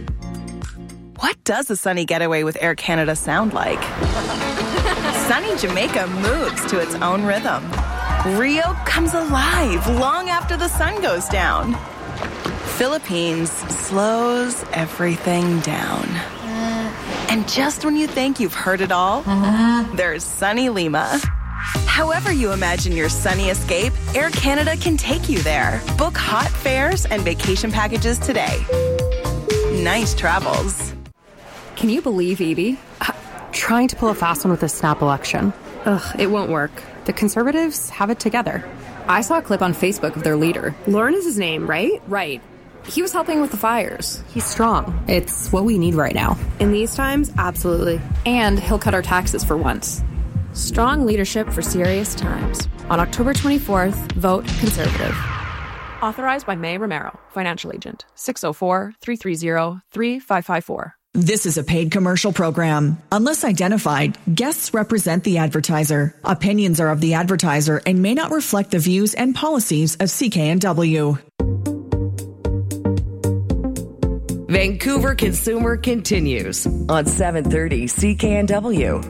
What does a sunny getaway with Air Canada sound like? Sunny Jamaica moves to its own rhythm. Rio comes alive long after the sun goes down. Philippines slows everything down. And just when you think you've heard it all, uh-huh. there's sunny Lima. However you imagine your sunny escape, Air Canada can take you there. Book hot fares and vacation packages today. Nice travels. Can you believe Edie? Uh, trying to pull a fast one with a snap election. Ugh, it won't work. The Conservatives have it together. I saw a clip on Facebook of their leader. Lauren is his name, right? Right. He was helping with the fires. He's strong. It's what we need right now. In these times, absolutely. And he'll cut our taxes for once. Strong leadership for serious times. On October twenty-fourth, vote Conservative. Authorized by May Romero, Financial Agent, six oh four, three three zero, three five five four. This is a paid commercial program. Unless identified, guests represent the advertiser. Opinions are of the advertiser and may not reflect the views and policies of C K N W. Vancouver Consumer continues on seven thirty C K N W.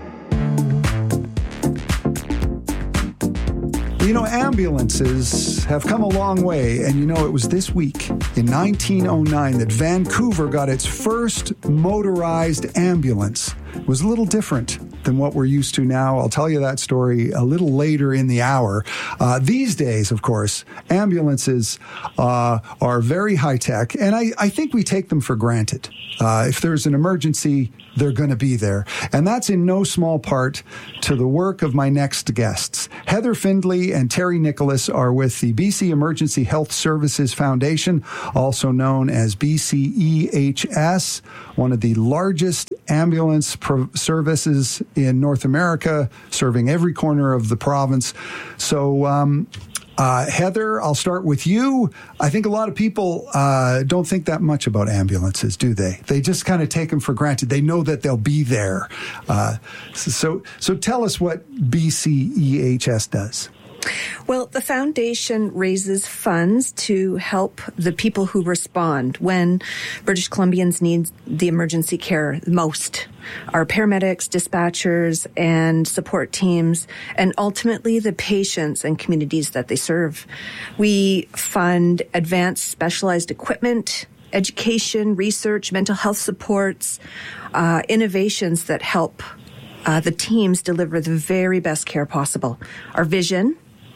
You know, ambulances have come a long way, and you know, it was this week in nineteen oh nine that Vancouver got its first motorized ambulance. It was a little different than what we're used to now. I'll tell you that story a little later in the hour. Uh, these days, of course, ambulances uh, are very high tech, and I, I think we take them for granted. Uh, if there's an emergency, they're going to be there. And that's in no small part to the work of my next guests. Heather Findlay and Terry Nicholas are with the B C Emergency Health Services Foundation, also known as B C E H S, one of the largest ambulance pro- services in North America, serving every corner of the province. So, um, Uh, Heather, I'll start with you. I think a lot of people uh, don't think that much about ambulances, do they? They just kind of take them for granted. They know that they'll be there. Uh, so, so tell us what B C E H S does. Well, the foundation raises funds to help the people who respond when British Columbians need the emergency care most. Our paramedics, dispatchers, and support teams, and ultimately the patients and communities that they serve. We fund advanced specialized equipment, education, research, mental health supports, uh, innovations that help uh, the teams deliver the very best care possible. Our vision: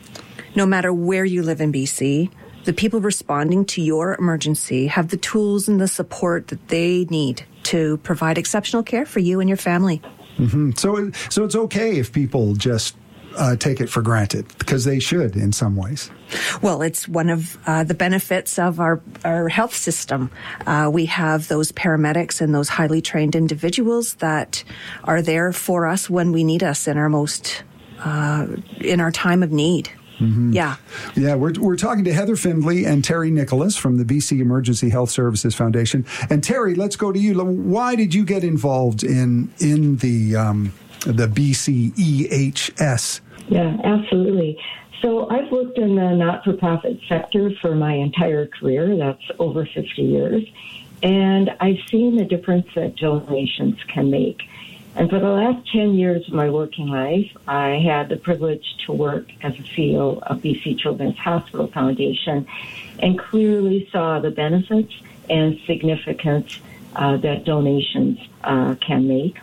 no matter where you live in B C, the people responding to your emergency have the tools and the support that they need to provide exceptional care for you and your family. Mm-hmm. So, so it's okay if people just uh, take it for granted, because they should in some ways. Well, it's one of uh, the benefits of our, our health system. Uh, we have those paramedics and those highly trained individuals that are there for us when we need us in our most, uh, in our time of need. Mm-hmm. Yeah. Yeah, we're we're talking to Heather Findlay and Terry Nicholas from the B C Emergency Health Services Foundation. And Terry, let's go to you. Why did you get involved in in the um, the B C E H S? Yeah, absolutely. So I've worked in the not-for-profit sector for my entire career. That's over fifty years. And I've seen the difference that donations can make. And for the last ten years of my working life, I had the privilege to work as a C E O of B C Children's Hospital Foundation and clearly saw the benefits and significance uh, that donations uh, can make.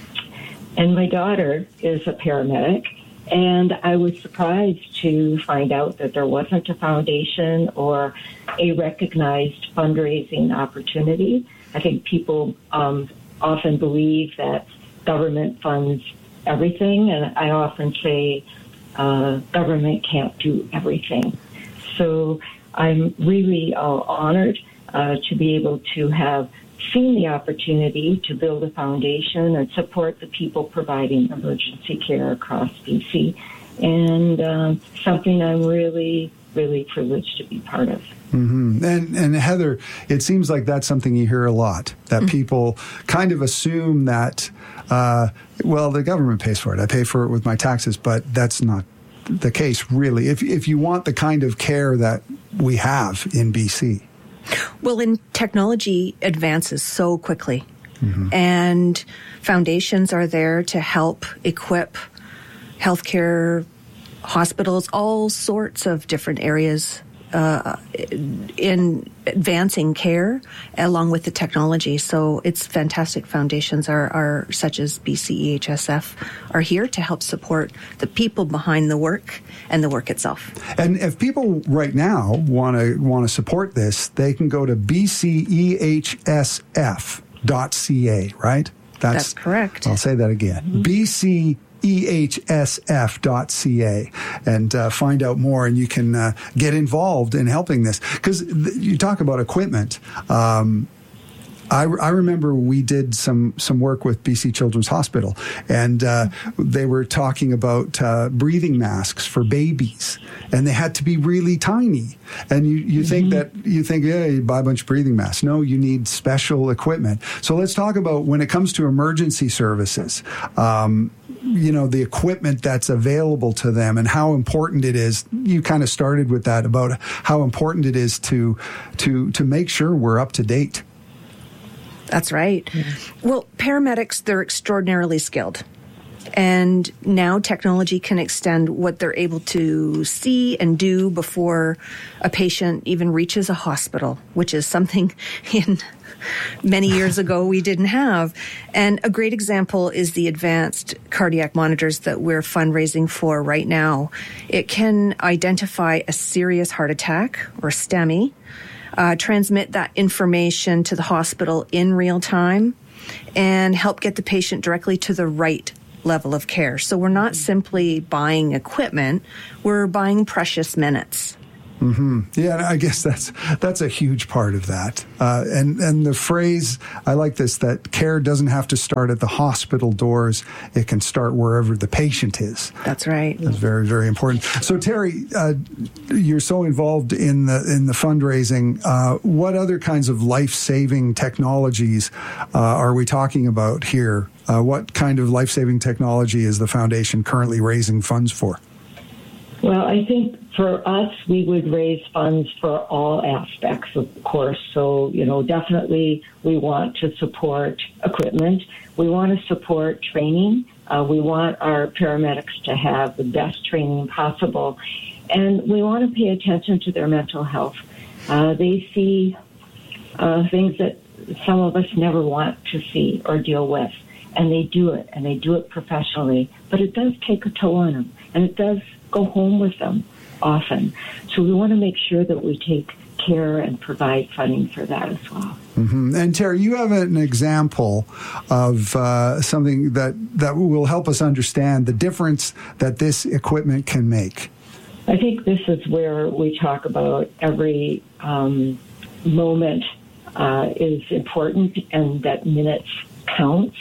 And my daughter is a paramedic, and I was surprised to find out that there wasn't a foundation or a recognized fundraising opportunity. I think people um, often believe that government funds everything, and I often say uh, government can't do everything. So I'm really uh, honored uh, to be able to have seen the opportunity to build a foundation and support the people providing emergency care across B C, and um, something I'm really, really privileged to be part of. Mm-hmm. And, and Heather, it seems like that's something you hear a lot, that mm-hmm. people kind of assume that, uh, well, the government pays for it. I pay for it with my taxes, but that's not the case, really. If, if you want the kind of care that we have in B C. Well, in technology advances so quickly, mm-hmm. and foundations are there to help equip healthcare hospitals, all sorts of different areas uh, in advancing care along with the technology. So it's fantastic. Foundations are, are such as B C E H S F are here to help support the people behind the work and the work itself. And if people right now want to want to support this, they can go to B C E H S F dot C A, right? That's, That's correct. I'll say that again. Mm-hmm. B C E H S F dot C A and uh, find out more, and you can uh, get involved in helping this. Because th- you talk about equipment. Um, I, I remember we did some, some work with B C Children's Hospital, and uh, they were talking about uh, breathing masks for babies, and they had to be really tiny. And you, you mm-hmm. think that you think, yeah, you buy a bunch of breathing masks. No, you need special equipment. So let's talk about when it comes to emergency services. Um, you know, the equipment that's available to them and how important it is. You kind of started with that about how important it is to to to make sure we're up to date. That's right. Yeah. Well, paramedics, they're extraordinarily skilled. And now technology can extend what they're able to see and do before a patient even reaches a hospital, which is something in many years ago we didn't have. And a great example is the advanced cardiac monitors that we're fundraising for right now. It can identify a serious heart attack or STEMI, uh, transmit that information to the hospital in real time, and help get the patient directly to the right level of care. So we're not simply buying equipment, we're buying precious minutes. Mm-hmm. Yeah, I guess that's that's a huge part of that. Uh, and and the phrase, I like this, that care doesn't have to start at the hospital doors. It can start wherever the patient is. That's right. That's very, very important. So Terry, uh, you're so involved in the in the fundraising. Uh, what other kinds of life-saving technologies uh, are we talking about here? Uh, what kind of life-saving technology is the foundation currently raising funds for? Well, I think for us, we would raise funds for all aspects, of course. So, you know, definitely we want to support equipment. We want to support training. Uh, we want our paramedics to have the best training possible. And we want to pay attention to their mental health. Uh, they see uh, things that some of us never want to see or deal with. And they do it, and they do it professionally. But it does take a toll on them, and it does go home with them often. So we want to make sure that we take care and provide funding for that as well. Mm-hmm. And Terry, you have an example of uh, something that, that will help us understand the difference that this equipment can make. I think this is where we talk about every um, moment uh, is important and that minutes counts.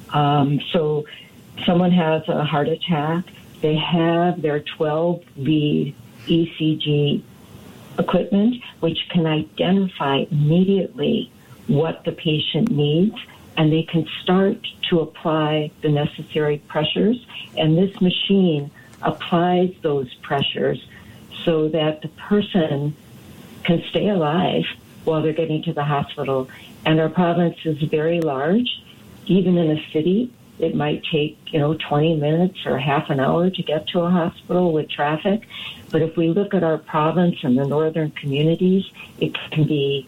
Um, so someone has a heart attack, they have their twelve lead E C G equipment, which can identify immediately what the patient needs, and they can start to apply the necessary pressures. And this machine applies those pressures so that the person can stay alive while they're getting to the hospital. And our province is very large. Even in a city, it might take, you know, twenty minutes or half an hour to get to a hospital with traffic. But if we look at our province and the northern communities, it can be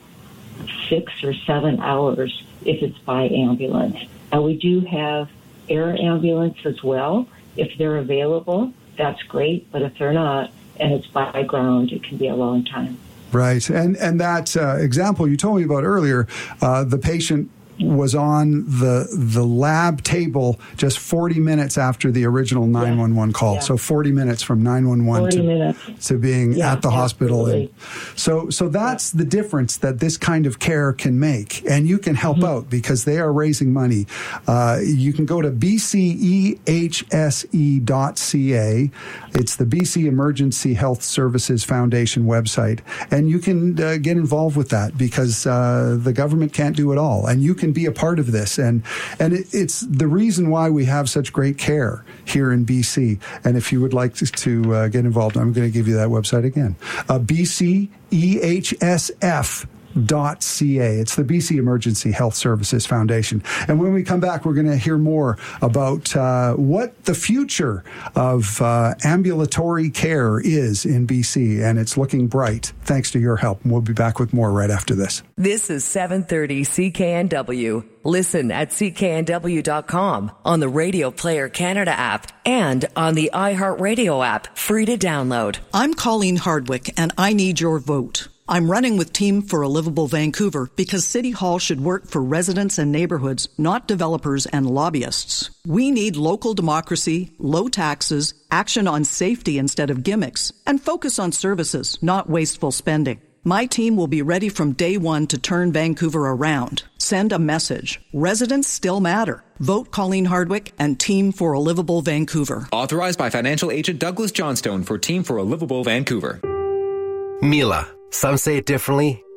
six or seven hours if it's by ambulance. And we do have air ambulance as well. If they're available, that's great. But if they're not, and it's by ground, it can be a long time. Right. And, and that uh, example you told me about earlier, uh, the patient was on the the lab table just forty minutes after the original nine one one call. Yeah. So forty minutes from nine one one to, to being yeah, at the hospital. And so so that's the difference that this kind of care can make. And you can help mm-hmm. out because they are raising money. Uh, you can go to b c e h s e dot c a. It's the B C Emergency Health Services Foundation website. And you can uh, get involved with that because uh, the government can't do it all. And you can be a part of this. And and it, it's the reason why we have such great care here in B C. And if you would like to, to uh, get involved, I'm going to give you that website again. Uh, B C E H S F dot C A. It's the B C Emergency Health Services Foundation. And when we come back, we're going to hear more about uh, what the future of uh, ambulatory care is in B C, and it's looking bright thanks to your help. And we'll be back with more right after this. This is seven thirty C K N W. Listen at C K N W dot com, on the Radio Player Canada app, and on the iHeartRadio app, free to download. I'm Colleen Hardwick, and I need your vote. I'm running with Team for a Livable Vancouver because City Hall should work for residents and neighborhoods, not developers and lobbyists. We need local democracy, low taxes, action on safety instead of gimmicks, and focus on services, not wasteful spending. My team will be ready from day one to turn Vancouver around. Send a message. Residents still matter. Vote Colleen Hardwick and Team for a Livable Vancouver. Authorized by financial agent Douglas Johnstone for Team for a Livable Vancouver. Mila. Some say it differently.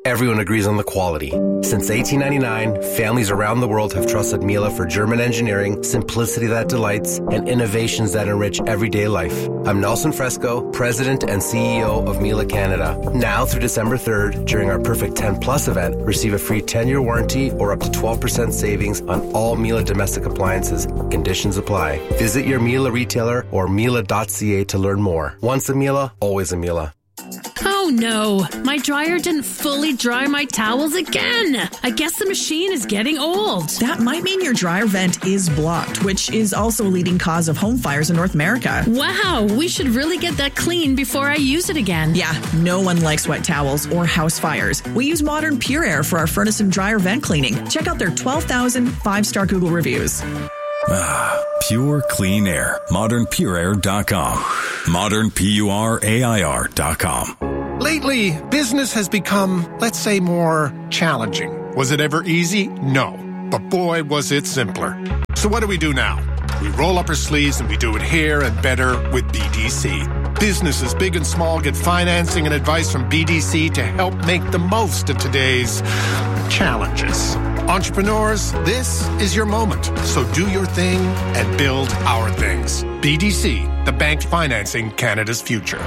everyone agrees on the quality. Since eighteen ninety-nine, families around the world have trusted Miele for German engineering, simplicity that delights, and innovations that enrich everyday life. I'm Nelson Fresco, President and C E O of Miele Canada. Now through December third, during our Perfect ten Plus event, receive a free ten-year warranty or up to twelve percent savings on all Miele domestic appliances. Conditions apply. Visit your Miele retailer or miele dot c a to learn more. Once a Miele, always a Miele. Oh no, my dryer didn't fully dry my towels again. I guess the machine is getting old. That might mean your dryer vent is blocked, which is also a leading cause of home fires in North America. Wow, we should really get that clean before I use it again. Yeah, no one likes wet towels or house fires. We use Modern Pure Air for our furnace and dryer vent cleaning. Check out their twelve thousand five-star Google reviews. Ah, pure clean air. modern pure air dot com. modern pure dot com. Lately, business has become, let's say, more challenging. Was it ever easy? No. But boy, was it simpler. So what do we do now? We roll up our sleeves and we do it here and better with B D C. Businesses big and small get financing and advice from B D C to help make the most of today's challenges. Entrepreneurs, this is your moment. So do your thing and build our things. B D C, the bank financing Canada's future.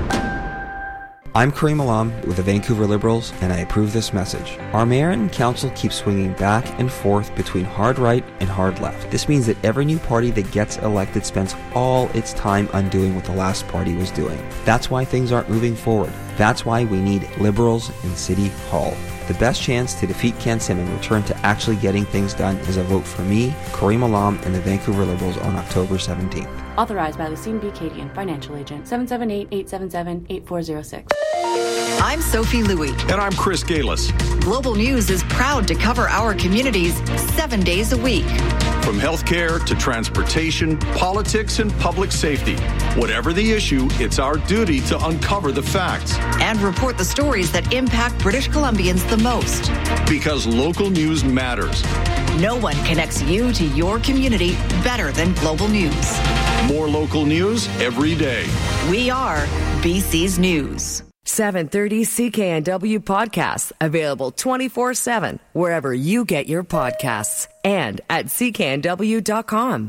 I'm Kareem Alam with the Vancouver Liberals, and I approve this message. Our mayor and council keep swinging back and forth between hard right and hard left. This means that every new party that gets elected spends all its time undoing what the last party was doing. That's why things aren't moving forward. That's why we need Liberals in City Hall. The best chance to defeat Ken Sim and return to actually getting things done is a vote for me, Kareem Alam, and the Vancouver Liberals on October seventeenth. Authorized by Lucine B. Cadian, financial agent, seven seven eight, eight seven seven, eight four zero six. I'm Sophie Louie. And I'm Chris Galis. Global News is proud to cover our communities seven days a week. From healthcare to transportation, politics, and public safety. Whatever the issue, it's our duty to uncover the facts. And report the stories that impact British Columbians the most. Because local news matters. No one connects you to your community better than Global News. More local news every day. We are B C's News. seven thirty C K N W podcasts available twenty-four seven wherever you get your podcasts and at c k n w dot com.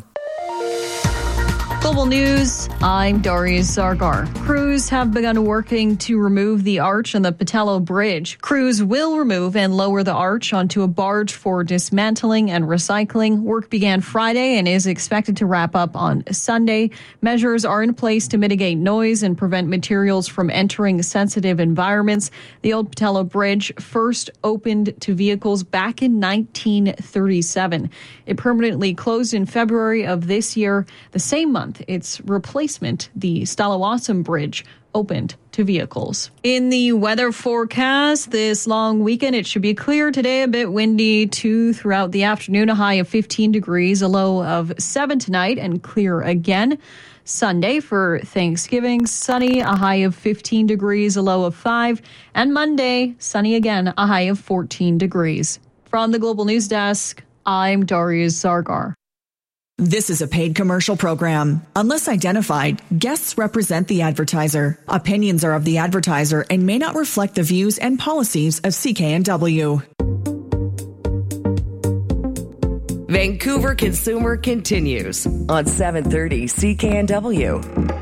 Global News, I'm Darius Zargar. Crews have begun working to remove the arch on the Patello Bridge. Crews will remove and lower the arch onto a barge for dismantling and recycling. Work began Friday and is expected to wrap up on Sunday. Measures are in place to mitigate noise and prevent materials from entering sensitive environments. The old Patello Bridge first opened to vehicles back in nineteen thirty-seven. It permanently closed in February of this year. The same month, its replacement, the Stalawassam Bridge, opened to vehicles. In the weather forecast this long weekend, it should be clear today, a bit windy too throughout the afternoon, a high of fifteen degrees, a low of seven tonight, and clear again. Sunday for Thanksgiving, sunny, a high of fifteen degrees, a low of five, and Monday, sunny again, a high of fourteen degrees. From the Global News Desk, I'm Darius Zargar. This is a paid commercial program. Unless identified, guests represent the advertiser. Opinions are of the advertiser and may not reflect the views and policies of C K N W. Vancouver Consumer continues on seven thirty C K N W.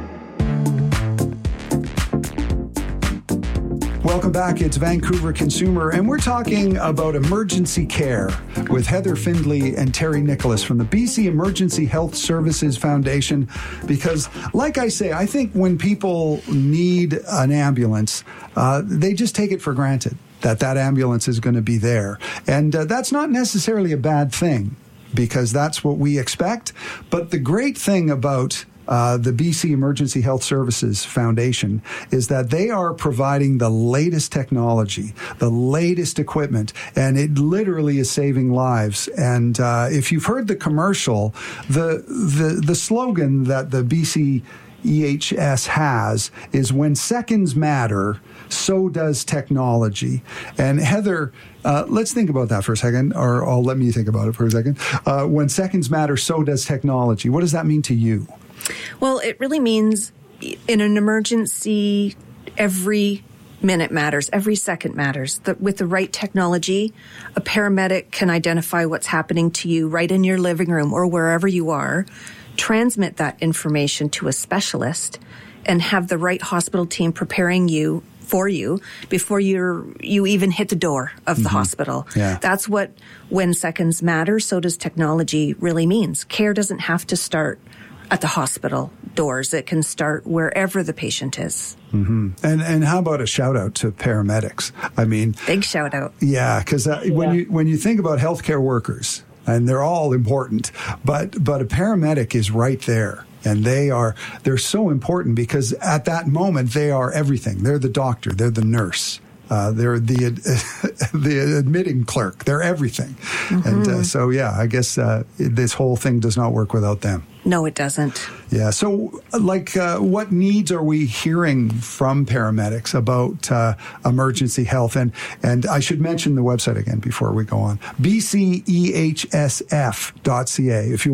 Welcome back. It's Vancouver Consumer, and we're talking about emergency care with Heather Findlay and Terry Nicholas from the B C Emergency Health Services Foundation. Because, like I say, I think when people need an ambulance, uh, they just take it for granted that that ambulance is going to be there. And uh, that's not necessarily a bad thing, because that's what we expect. But the great thing about Uh, the B C Emergency Health Services Foundation is that they are providing the latest technology, the latest equipment, and it literally is saving lives. And uh, if you've heard the commercial, the the the slogan that the B C E H S has is "When seconds matter, so does technology." And Heather, uh, let's think about that for a second, or I'll let me think about it for a second. Uh, when seconds matter, so does technology. What does that mean to you? Well, it really means in an emergency, every minute matters. Every second matters. The, with the right technology, a paramedic can identify what's happening to you right in your living room or wherever you are, transmit that information to a specialist, and have the right hospital team preparing you for you before you're you even hit the door of the mm-hmm. hospital. Yeah. That's what when seconds matter, so does technology really means. Care doesn't have to start at the hospital doors. It can start wherever the patient is. Mm-hmm. And and how about a shout out to paramedics? I mean, big shout out. Yeah, because uh, yeah. when you when you think about healthcare workers, and they're all important, but but a paramedic is right there. And they are, they're so important because at that moment, they are everything. They're the doctor. They're the nurse. Uh, they're the the admitting clerk. They're everything. Mm-hmm. And uh, so, yeah, I guess uh, this whole thing does not work without them. No, it doesn't. Yeah. So, like, uh, what needs are we hearing from paramedics about uh, emergency health? And and I should mention the website again before we go on. B C E H S F dot C A if you